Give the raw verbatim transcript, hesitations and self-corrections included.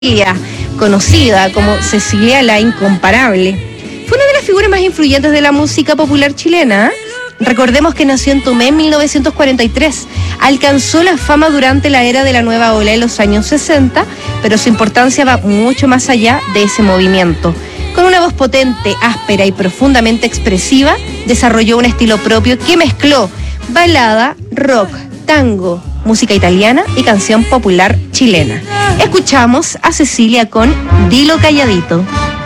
Cecilia, conocida como Cecilia la Incomparable. Fue una de las figuras más influyentes de la música popular chilena. ¿eh? Recordemos que nació en Tomé en mil novecientos cuarenta y tres. Alcanzó la fama durante la era de la nueva ola en los años sesenta, pero su importancia va mucho más allá de ese movimiento. Con una voz potente, áspera y profundamente expresiva, desarrolló un estilo propio que mezcló balada, rock, tango, música italiana y canción popular chilena. Escuchamos a Cecilia con Dilo Calladito.